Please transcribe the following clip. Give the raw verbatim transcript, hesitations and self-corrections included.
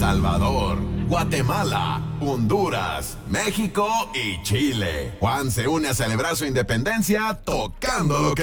Salvador, Guatemala, Honduras, México y Chile. Juan se une a celebrar su independencia tocando lo que